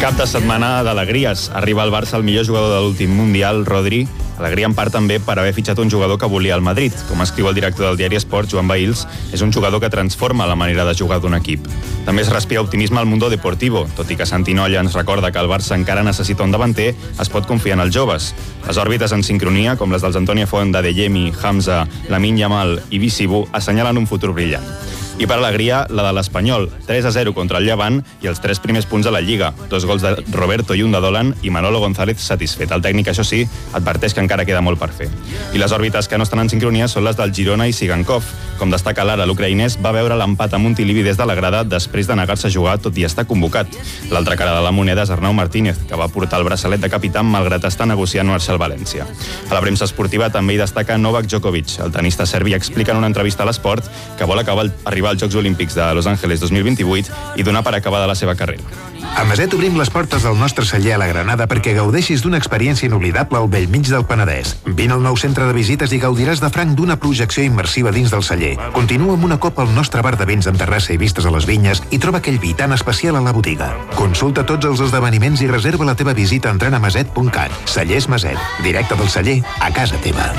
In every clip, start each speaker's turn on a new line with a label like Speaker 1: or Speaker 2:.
Speaker 1: Cap de setmana d'alegries. Arriba al Barça el millor jugador de l'últim Mundial, Rodri. Alegria en part també per haver fitxat un jugador que volia el Madrid. Com escriu el director del diari Esport, Joan Bahils, és un jugador que transforma la manera de jugar d'un equip. També es respira optimisme al Mundo Deportivo. Tot i que Santinolla ens recorda que el Barça encara necessita un davanter, es pot confiar en els joves. Les òrbites en sincronia, com les dels Antonio Fonda, Adeyemi, Hamza, Lamine Yamal i Visibu, assenyalen un futur brillant. I per alegria, la de l'Espanyol, 3-0 contra el Llevant i els 3 primers punts a la Lliga. 2 gols de Roberto i un de Dolan i Manolo González satisfet. El tècnic, això sí, adverteix que encara queda molt per fer. I les òrbites que no estan en sincronia són les del Girona i Sigankov. Com destaca l'ara, l'ucraïnès va veure l'empat a Montilivi des de la grada després de negar-se a jugar tot i estar convocat. L'altra cara de la moneda és Arnau Martínez, que va portar el braçalet de capità malgrat estar negociant marxar al València. A la premsa esportiva també hi destaca Novak Djokovic. El tenista serbi explica en una entrevista a l'Esport que vol arribar als Jocs Olímpics de Los Angeles 2028 i donar per acabada la seva carrera.
Speaker 2: A Maset obrim les portes del nostre celler a la Granada perquè gaudeixis d'una experiència inoblidable al bell mig del Penedès. Vine al nou centre de visites i gaudiràs de franc d'una projecció immersiva dins del celler. Continua amb una copa al nostre bar de vins amb terrassa i vistes a les vinyes i troba aquell vi tan especial a la botiga. Consulta tots els esdeveniments i reserva la teva visita entrant a maset.cat. Cellers Maset, directe del celler a casa teva.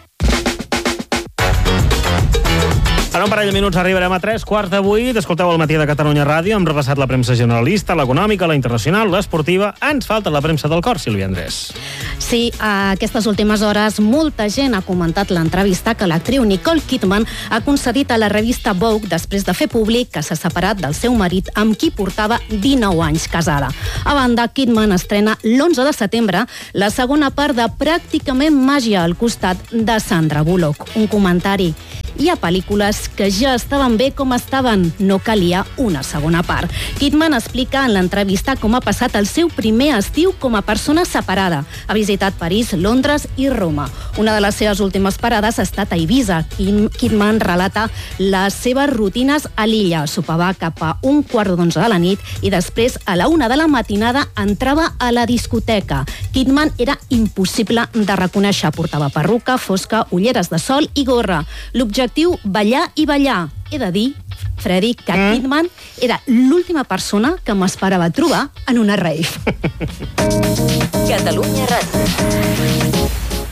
Speaker 3: En un parell de minuts arribarem a 7:45. Escolteu el Matí de Catalunya Ràdio. Hem repassat la premsa generalista, l'econòmica, la internacional, l'esportiva. Ens falta la premsa del cor, Sílvia Andrés.
Speaker 4: Sí, a aquestes últimes hores molta gent ha comentat l'entrevista que l'actriu Nicole Kidman ha concedit a la revista Vogue després de fer públic que s'ha separat del seu marit amb qui portava 19 anys casada. A banda, Kidman estrena l'11 de setembre la segona part de Pràcticament màgia al costat de Sandra Bullock. Un comentari: hi ha pel·lícules que ja estaven bé com estaven, no calia una segona part. Kidman explica en l'entrevista com ha passat el seu primer estiu com a persona separada. Ha visitat París, Londres i Roma. Una de les seves últimes parades ha estat a Eivissa. Kidman relata les seves rutines a l'illa. Sopava cap a 11:45 de la nit i després, a la 1 de la matinada, entrava a la discoteca. Kidman era impossible de reconèixer. Portava perruca, fosca, ulleres de sol i gorra. L'objectiu, ballar i ballar. He de dir, Freddy, que Kidman era l'última persona que m'esperava trobar en una rave.
Speaker 5: Catalunya Ràdio.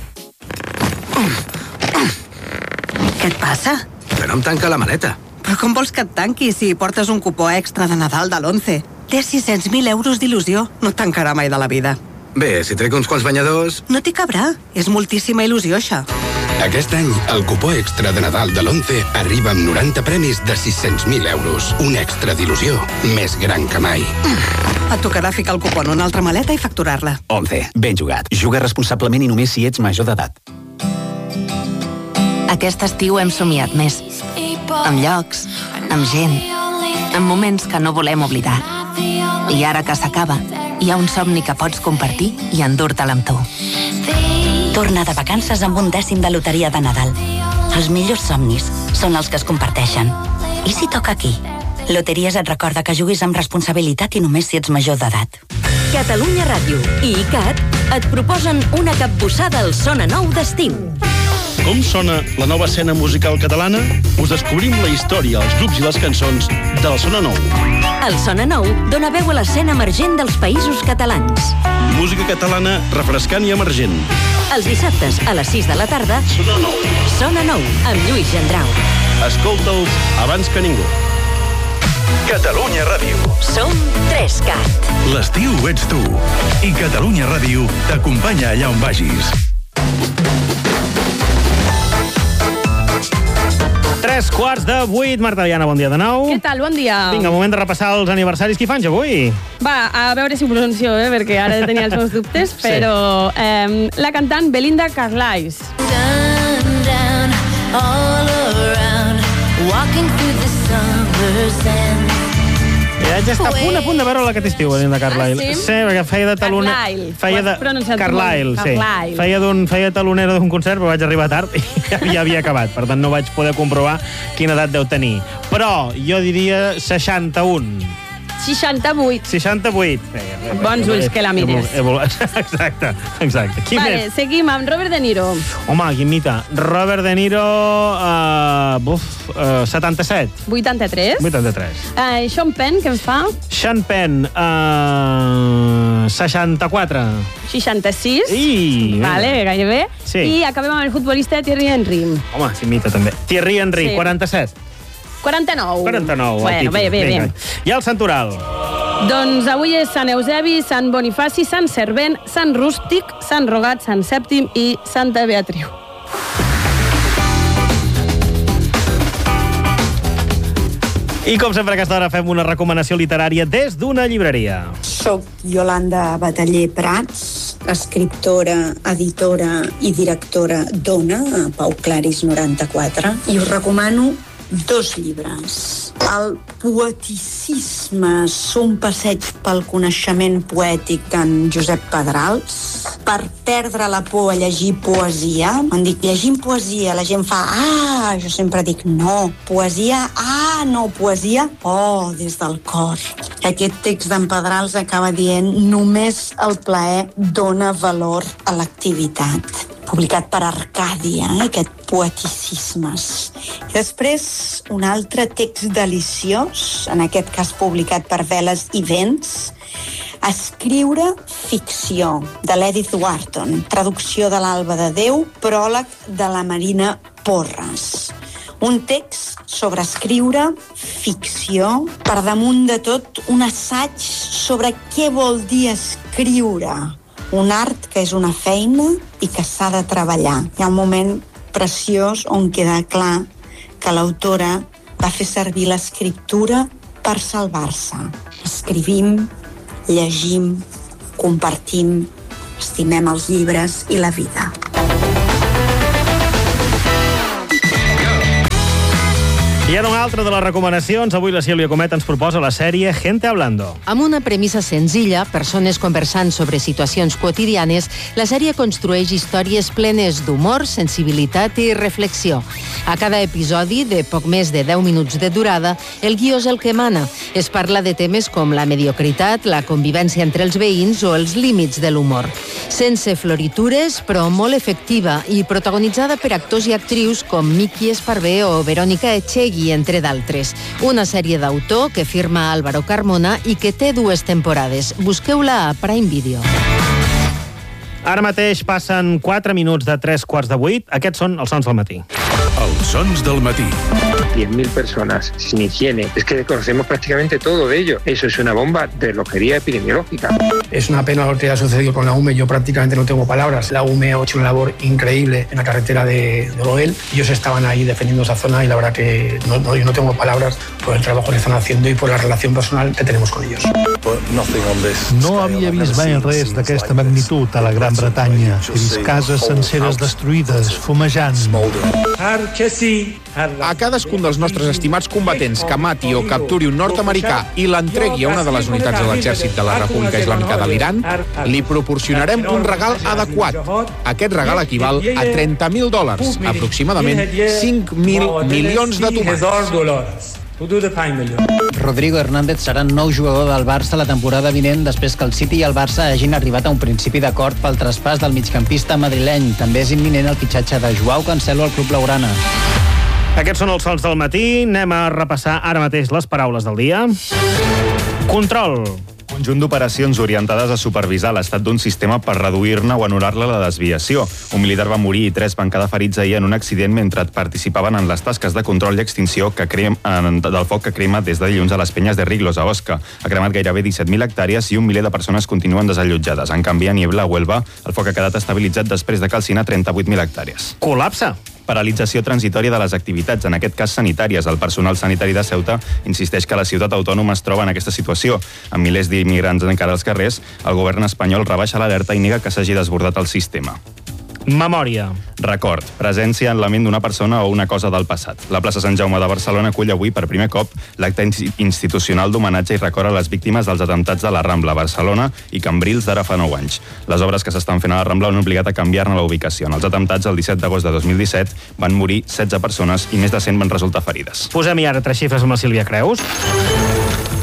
Speaker 6: Què et passa?
Speaker 7: Que no em tanca la maleta.
Speaker 6: Però com vols que et tanqui si portes un cupó extra de Nadal de l'11? Té 600.000 euros d'il·lusió. No et tancarà mai de la vida.
Speaker 7: Bé, si trec uns quants banyadors...
Speaker 6: No t'hi cabrà. És moltíssima il·lusió, això.
Speaker 8: Aquest any, el cupó extra de Nadal de l'11 arriba amb 90 premis de 600.000 euros. Un extra d'il·lusió més gran que mai.
Speaker 6: Et tocarà ficar el cupó en una altra maleta i facturar-la.
Speaker 9: 11. Ben jugat. Juga responsablement i només si ets major d'edat.
Speaker 5: Aquest estiu hem somiat més. Amb llocs, amb gent, amb moments que no volem oblidar. I ara que s'acaba, hi ha un somni que pots compartir i endur-te'l amb tu. Torna de vacances amb un dècim de loteria de Nadal. Els millors somnis són els que es comparteixen. I si toca aquí? Loteries et recorda que juguis amb responsabilitat i només si ets major d'edat.
Speaker 10: Catalunya Ràdio i ICAT et proposen una capbussada al Sona Nou d'estiu.
Speaker 11: Com sona la nova escena musical catalana? Us descobrim la història, els grups i les cançons del Sona Nou.
Speaker 10: El Sona Nou dona veu a l'escena emergent dels països catalans.
Speaker 11: Música catalana refrescant i emergent.
Speaker 10: Els dissabtes a les 6 de la tarda,
Speaker 11: Sona Nou.
Speaker 10: Sona Nou, amb Lluís Gendrau.
Speaker 11: Escolta'ls abans que ningú.
Speaker 12: Catalunya Ràdio.
Speaker 10: Som 3CAT.
Speaker 12: L'estiu ets tu. I Catalunya Ràdio t'acompanya allà on vagis.
Speaker 3: 7:45. Marta Diana, bon dia de nou.
Speaker 13: Què tal? Bon dia.
Speaker 3: Vinga, moment de repassar els aniversaris. Qui fan avui?
Speaker 13: Va, a veure si ho pronuncio, perquè ara tenia els meus dubtes, però la cantant Belinda Carlisle.
Speaker 3: Ja està a punt de veure la aquest estiu, Belinda Carlisle. Sí, perquè feia de talonera... Carlisle, sí. Feia talonera d'un concert, però vaig arribar tard i ja havia acabat. Per tant, no vaig poder comprovar quina edat deu tenir. Però jo diria 61.
Speaker 13: 68.
Speaker 3: 68.
Speaker 13: Bons ulls que la mires.
Speaker 3: Exacte. Qui
Speaker 13: vale,
Speaker 3: més?
Speaker 13: seguim amb Robert De Niro.
Speaker 3: Home, qui imita? Robert De Niro... 77.
Speaker 13: 83.
Speaker 3: 83.
Speaker 13: Sean Penn, què en fa?
Speaker 3: Sean Penn, 64.
Speaker 13: 66.
Speaker 3: Vale,
Speaker 13: gairebé.
Speaker 3: Sí.
Speaker 13: I acabem amb el futbolista Thierry Henry.
Speaker 3: Home, s'imita també. Thierry Henry, 47.
Speaker 13: 49.
Speaker 3: 49.
Speaker 13: Bueno, bé.
Speaker 3: I el santoral?
Speaker 13: Doncs avui és Sant Eusebi, Sant Bonifaci, Sant Servent, Sant Rústic, Sant Rogat, Sant Sèptim i Santa Beatriu.
Speaker 3: I com sempre a aquesta hora fem una recomanació literària des d'una llibreria.
Speaker 14: Soc Yolanda Bataller Prats, escriptora, editora i directora d'Ona, a Pau Claris 94, i us recomano 2 llibres. El Poeticisme, un passeig pel coneixement poètic d'en Josep Pedrals. Per perdre la por a llegir poesia. Quan dic llegint poesia, la gent fa jo sempre dic no. Poesia, no, poesia, des del cor. Aquest text d'en Pedrals acaba dient només el plaer dona valor a l'activitat. Publicat per Arcàdia, aquest Poeticismes. I després, un altre text deliciós, en aquest cas publicat per Veles i Vents, Escriure ficció, de l'Edith Wharton, traducció de l'Alba de Déu, pròleg de la Marina Porres. Un text sobre escriure ficció, per damunt de tot un assaig sobre què vol dir escriure. Un art que és una feina i que s'ha de treballar. Hi ha un moment preciós on queda clar que l'autora va fer servir l'escriptura per salvar-se. Escrivim, llegim, compartim, estimem els llibres i la vida.
Speaker 3: I ara una altra de les recomanacions. Avui la Sílvia Comet ens proposa la sèrie Gente Hablando.
Speaker 15: Amb una premissa senzilla, persones conversant sobre situacions quotidianes, la sèrie construeix històries plenes d'humor, sensibilitat i reflexió. A cada episodi, de poc més de 10 minuts de durada, el guió és el que mana. Es parla de temes com la mediocritat, la convivència entre els veïns o els límits de l'humor. Sense floritures, però molt efectiva i protagonitzada per actors i actrius com Miki Esparvé o Verònica Echegui, entre d'altres. Una sèrie d'autor que firma Álvaro Carmona i que té 2 temporades. Busqueu-la a Prime Video.
Speaker 3: Ara mateix passen 4 minuts de 7:45. Aquests són els sons del matí.
Speaker 12: Els sons del matí.
Speaker 16: 10.000 personas sin higiene. Es que conocemos prácticamente todo de ello. Eso es una bomba de loquería epidemiológica.
Speaker 17: Es una pena lo que ha sucedido con la UME. Yo prácticamente no tengo palabras. La UME ha hecho una labor increíble en la carretera de Oloel. Ellos estaban ahí defendiendo esa zona y la verdad que yo no tengo palabras por el trabajo que están haciendo y por la relación personal que tenemos con ellos.
Speaker 18: No havia vist mai res d'aquesta magnitud a la Gran Bretanya. He vist cases senceres destruïdes, fumejant.
Speaker 19: A cadascun dels nostres estimats combatents que mati o capturi un nord-americà i l'entregui a una de les unitats de l'exèrcit de la República Islàmica de l'Iran, li proporcionarem un regal adequat. Aquest regal equival a $30.000, aproximadament 5.000 milions de tomàquets.
Speaker 20: Rodrigo Hernández serà nou jugador del Barça la temporada vinent després que el City i el Barça hagin arribat a un principi d'acord pel traspàs del migcampista madrileny. També és imminent el fitxatge de Joao Cancelo al club blaugrana.
Speaker 3: Aquests són els sons del matí. Anem a repassar ara mateix les paraules del dia. Control.
Speaker 1: Conjunt d'operacions orientades a supervisar l'estat d'un sistema per reduir-ne o anul·lar-ne la desviació. Un militar va morir i 3 van quedar ferits ahir en un accident mentre participaven en les tasques de control i extinció del foc que crema des de dilluns a les penyes de Riglos, a Osca. Ha cremat gairebé 17.000 hectàrees i 1 miler de persones continuen desallotjades. En canvi, a Niebla, a Huelva, el foc ha quedat estabilitzat després de calcinar 38.000 hectàrees.
Speaker 3: Col·lapse.
Speaker 1: Paralització transitòria de les activitats, en aquest cas sanitàries. El personal sanitari de Ceuta insisteix que la ciutat autònoma es troba en aquesta situació. Amb milers d'immigrants encara als carrers, el govern espanyol rebaixa l'alerta i nega que s'hagi desbordat el sistema.
Speaker 3: Memòria.
Speaker 1: Record. Presència en la ment d'una persona o una cosa del passat. La plaça Sant Jaume de Barcelona acull avui per primer cop l'acte institucional d'homenatge i record a les víctimes dels atemptats de la Rambla, Barcelona i Cambrils d'ara fa 9 anys. Les obres que s'estan fent a la Rambla han obligat a canviar-ne la ubicació. En els atemptats, el 17 d'agost de 2017, van morir 16 persones i més de 100 van resultar ferides.
Speaker 3: Posem-hi ara 3 xifres amb la Sílvia Creus.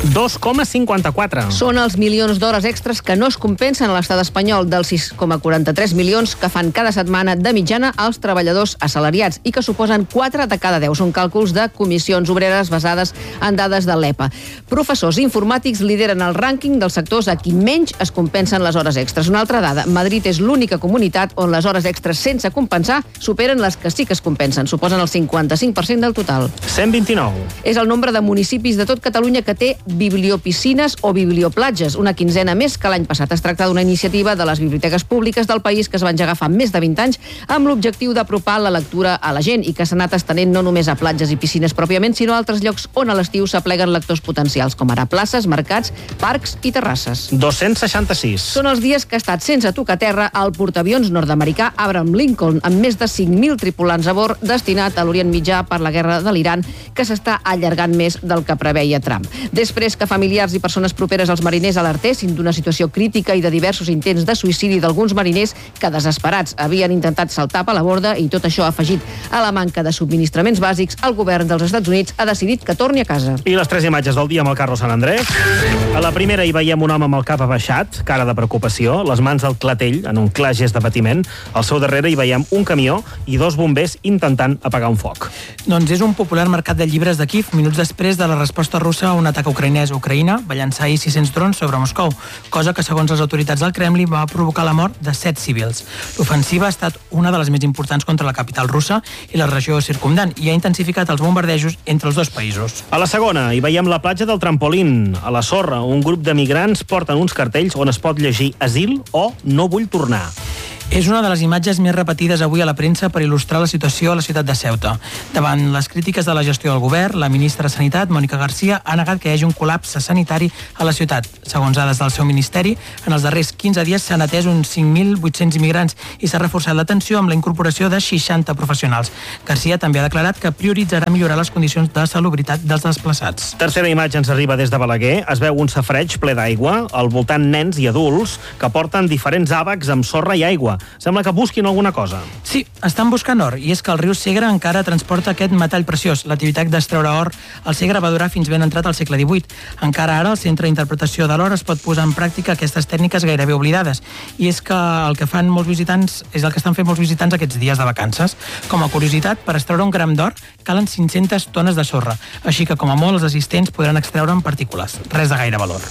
Speaker 3: 2,54.
Speaker 21: Són els milions d'hores extres que no es compensen a l'estat espanyol, dels 6,43 milions que fan cada setmana de mitjana els treballadors assalariats i que suposen 4 de cada 10. Són càlculs de comissions obreres basades en dades de l'EPA. Professors informàtics lideren el rànquing dels sectors a qui menys es compensen les hores extres. Una altra dada, Madrid és l'única comunitat on les hores extres sense compensar superen les que sí que es compensen. Suposen el 55% del total.
Speaker 3: 129.
Speaker 21: És el nombre de municipis de tot Catalunya que té bibliopiscines o biblioplatges, una quinzena més que l'any passat. Es tracta d'una iniciativa de les biblioteques públiques del país que es va engegar fa més de 20 anys amb l'objectiu d'apropar la lectura a la gent i que s'ha anat estenent no només a platges i piscines pròpiament, sinó a altres llocs on a l'estiu s'apleguen lectors potencials, com ara places, mercats, parcs i terrasses.
Speaker 3: 266.
Speaker 21: Són els dies que ha estat sense tocar terra el portaavions nord-americà Abraham Lincoln, amb més de 5.000 tripulants a bord, destinat a l'Orient Mitjà per la guerra de l'Iran, que s'està allargant més del que preveia Trump. Després que familiars i persones properes als mariners alertessin d'una situació crítica i de diversos intents de suïcidi d'alguns mariners que, desesperats, havien intentat saltar per la borda, i tot això afegit a la manca de subministraments bàsics, el govern dels Estats Units ha decidit que torni a casa.
Speaker 3: I les 3 imatges del dia amb el Carlos Sant Andrés. A la primera hi veiem un home amb el cap abaixat, cara de preocupació, les mans al clatell, en un clar gest de patiment. Al seu darrere hi veiem un camió i 2 bombers intentant apagar un foc.
Speaker 22: Doncs és un popular mercat de llibres de Kíev, minuts després de la resposta russa a un atac ucraïnès a Ucraïna, va llançar ahir 600 drons sobre Moscou, cosa que, segons les autoritats del Kremlin, va provocar la mort de 7 civils. L'ofensiva ha estat una de les més importants contra la capital russa i la regió circumdant i ha intensificat els bombardejos entre els dos països.
Speaker 3: A la segona hi veiem la platja del Trampolín. A la sorra, un grup de migrants porten uns cartells on es pot llegir asil o no vull tornar.
Speaker 22: És una de les imatges més repetides avui a la premsa per il·lustrar la situació a la ciutat de Ceuta. Davant les crítiques de la gestió del govern, la ministra de Sanitat, Mònica Garcia, ha negat que hi hagi un col·lapse sanitari a la ciutat. Segons dades del seu ministeri, en els darrers 15 dies s'han atès uns 5.800 immigrants i s'ha reforçat l'atenció amb la incorporació de 60 professionals. Garcia també ha declarat que prioritzarà millorar les condicions de salubritat dels desplaçats.
Speaker 3: Tercera imatge ens arriba des de Balaguer. Es veu un safareig ple d'aigua, al voltant nens i adults que porten diferents àbacs amb sorra i aigua. Sembla que busquin alguna cosa.
Speaker 22: Sí, estan buscant or, i és que el riu Segre encara transporta aquest metall preciós. L'activitat d'extreure or al Segre va durar fins ben entrat al segle XVIII. Encara ara, al Centre d'Interpretació de l'Or es pot posar en pràctica aquestes tècniques gairebé oblidades. I és que el que fan molts visitants és el que estan fent molts visitants aquests dies de vacances. Com a curiositat, per extreure un gram d'or calen 500 tones de sorra. Així que, com a molt, els assistents podran extreure en partícules. Res de gaire valor.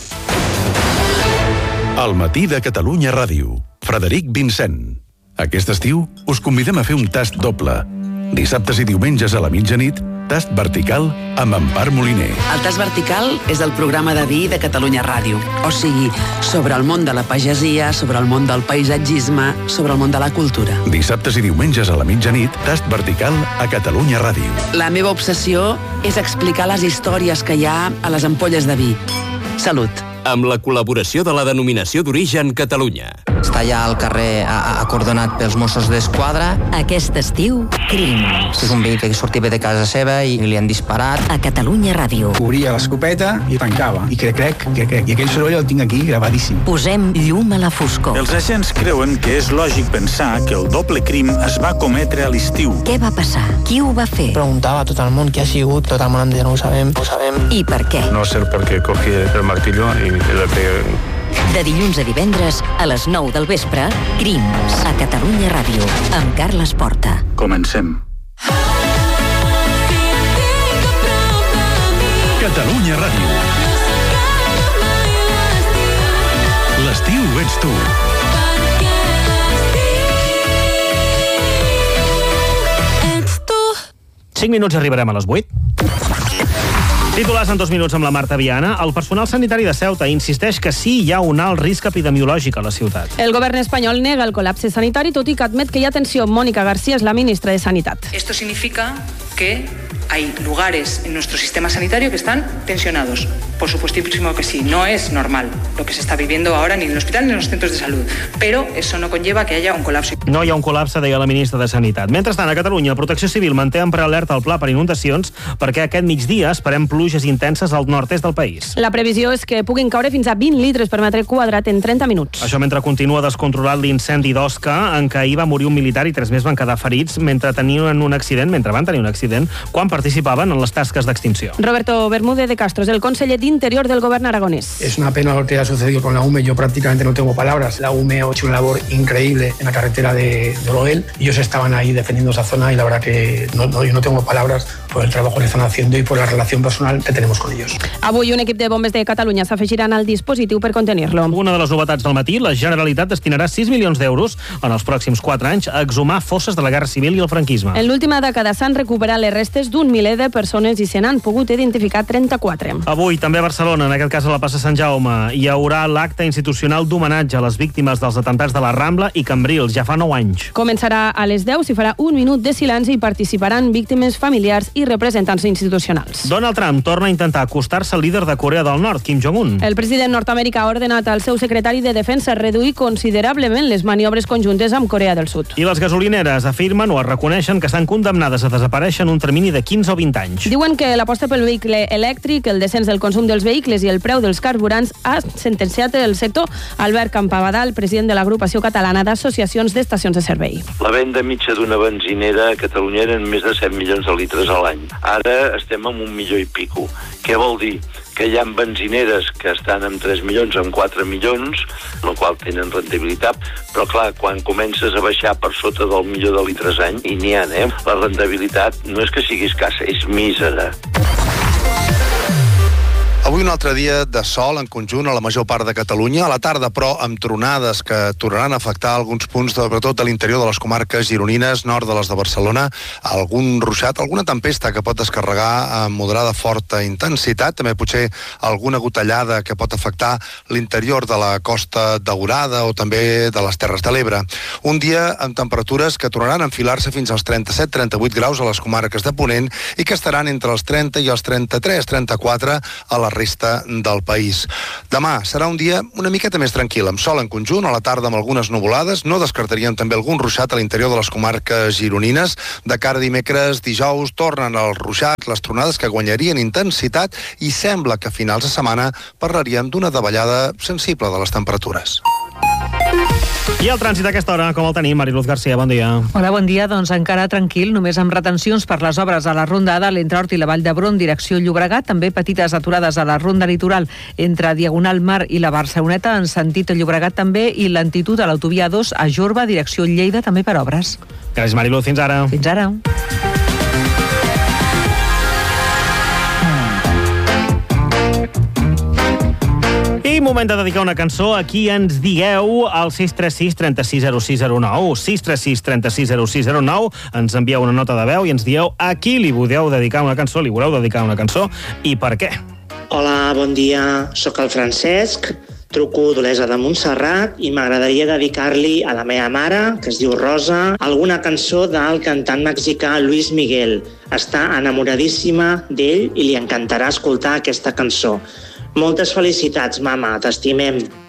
Speaker 12: Al matí de Catalunya Ràdio. Frederic Vincent. Aquest estiu us convidem a fer un tast doble. Dissabtes i diumenges a la mitjanit, tast vertical amb Empar Moliner.
Speaker 23: El tast vertical és el programa de vi de Catalunya Ràdio. O sigui, sobre el món de la pagesia, sobre el món del paisatgisme, sobre el món de la cultura.
Speaker 12: Dissabtes i diumenges a la mitjanit, tast vertical a Catalunya Ràdio.
Speaker 23: La meva obsessió és explicar les històries que hi ha a les ampolles de vi. Salut.
Speaker 24: Amb la col·laboració de la Denominació d'Origen Catalunya.
Speaker 25: Està allà al carrer acordonat pels Mossos d'Esquadra.
Speaker 10: Aquest estiu, crims.
Speaker 25: És un veí que sortia de casa seva i li han disparat.
Speaker 10: A Catalunya Ràdio.
Speaker 26: Obria l'escopeta i tancava. I crec. I aquell soroll el tinc aquí gravadíssim.
Speaker 10: Posem llum a la foscor.
Speaker 27: Els agents creuen que és lògic pensar que el doble crim es va cometre a l'estiu.
Speaker 10: Què va passar? Qui ho va fer?
Speaker 25: Preguntava a tot el món qui ha sigut, tot el món em deia no ho sabem.
Speaker 10: I per què?
Speaker 28: No sé per què cogí el martillo i le pegué.
Speaker 10: De dilluns a divendres, a les 9 del vespre, Crims, a Catalunya Ràdio, amb Carles Porta.
Speaker 27: Comencem.
Speaker 12: Catalunya Ràdio. L'estiu ets tu.
Speaker 3: 5 minuts arribarem a les 8. Titulars en 2 minuts amb la Marta Viana. El personal sanitari de Ceuta insisteix que sí hi ha un alt risc epidemiològic a la ciutat.
Speaker 13: El govern espanyol nega el col·lapse sanitari, tot i que admet que hi ha tensió. Mònica García és la ministra de Sanitat.
Speaker 29: Esto significa que hay lugares en nuestro sistema sanitario que están tensionados. Por supuestísimo que sí, no es normal lo que se está viviendo ahora ni en el hospital ni en los centros de salud, pero eso no conlleva que haya un colapso.
Speaker 3: No hi ha un col·lapse, deia la ministra de Sanitat. Mentrestant, a Catalunya, Protecció Civil manté en prealerta el pla per inundacions perquè aquest migdia esperem pluges intenses al nord-est del país.
Speaker 13: La previsió és que puguin caure fins a 20 litres per metre quadrat en 30 minuts.
Speaker 3: Això mentre continua descontrolat l'incendi d'Osca, en què ahir va morir un militar i 3 més van quedar ferits mentre van tenir un accident quan participaven en les tasques d'extinció.
Speaker 13: Roberto Bermúdez de Castro és el conseller d'Interior del Govern aragonès.
Speaker 17: Es una pena lo que ha sucedido con la UME, yo prácticamente no tengo palabras. La UME ha hecho una labor increíble en la carretera de Oloel. Ellos estaban ahí defendiendo esa zona y la verdad que yo no tengo palabras por el trabajo que están haciendo y por la relación personal que tenemos con ellos.
Speaker 13: Avui un equip de bombers de Catalunya s'afegiran al dispositiu per contenir-lo.
Speaker 3: Una de les novetats del matí, la Generalitat destinarà 6 milions d'euros en els pròxims 4 anys a exhumar fosses de la Guerra Civil i el franquisme.
Speaker 13: En l'última dècada s'han recuperat les restes d'un miler de persones i se n'han pogut identificar 34.
Speaker 3: Avui, també a Barcelona, en aquest cas a la plaça Sant Jaume, hi haurà l'acte institucional d'homenatge a les víctimes dels atemptats de la Rambla i Cambrils, ja fa 9 anys.
Speaker 13: Començarà a les 10, s'hi farà un minut de silenci i participaran víctimes familiars i representants institucionals.
Speaker 3: Donald Trump torna a intentar acostar-se al líder de Corea del Nord, Kim Jong-un.
Speaker 13: El president nord-americà ha ordenat al seu secretari de Defensa reduir considerablement les maniobres conjuntes amb Corea del Sud.
Speaker 3: I les gasolineres afirmen o es reconeixen que estan condemnades a desaparèixer en un termini de 15 o 20 anys.
Speaker 13: Diuen que l'aposta pel vehicle elèctric, el descens del consum dels vehicles i el preu dels carburants ha sentenciat el sector. Albert Campabadal, president de l'agrupació catalana d'associacions d'estacions de servei.
Speaker 2: La venda mitja d'una benzinera a Catalunya eren més de 7 milions de litres a l'any. Ara estem amb 1 milió i pico. Què vol dir? Que hi ha benzineres que estan amb 3 milions, amb 4 milions, el qual tenen rendibilitat, però clar, quan comences a baixar per sota del milió de litres any, i n'hi ha, la rendibilitat no és que sigui escassa, és mísera.
Speaker 4: Avui un altre dia de sol en conjunt a la major part de Catalunya, a la tarda però amb tronades que tornaran a afectar alguns punts, sobretot de l'interior de les comarques gironines, nord de les de Barcelona, algun ruixat, alguna tempesta que pot descarregar amb moderada forta intensitat, també potser alguna gotellada que pot afectar l'interior de la Costa Daurada o també de les Terres de l'Ebre. Un dia amb temperatures que tornaran a enfilar-se fins als 37-38 graus a les comarques de Ponent i que estaran entre els 30 i els 33-34 a la resta del país. Demà serà un dia una miqueta més tranquil, amb sol en conjunt, a la tarda amb algunes nuvolades, no descartaríem també algun ruixat a l'interior de les comarques gironines. De cara a dimecres, dijous, tornen els ruixats, les tronades que guanyarien intensitat i sembla que a finals de setmana parlaríem d'una davallada sensible de les temperatures.
Speaker 3: I el trànsit a aquesta hora, com el tenim? Mariluz García, bon dia.
Speaker 5: Hola, bon dia. Doncs encara tranquil, només amb retencions per les obres a la Rondada, l'entre Hort i la Vall d'Hebron, direcció Llobregat, també petites aturades a la Ronda Litoral entre Diagonal Mar i la Barceloneta, en sentit Llobregat també, i lentitud a l'autovia 2 a Jorba, direcció Lleida, també per obres.
Speaker 3: Gràcies, Mariluz. Fins ara.
Speaker 5: Fins ara.
Speaker 3: I moment de dedicar una cançó a qui ens digueu al 636 36 0609. 636 36 0609. Ens envieu una nota de veu i ens dieu a qui li voleu dedicar una cançó, i per què.
Speaker 6: Hola, bon dia. Soc el Francesc, truco d'Olesa de Montserrat i m'agradaria dedicar-li a la meva mare, que es diu Rosa, alguna cançó del cantant mexicà Luis Miguel. Està enamoradíssima d'ell i li encantarà escoltar aquesta cançó. Moltes felicitats, mama, t'estimem.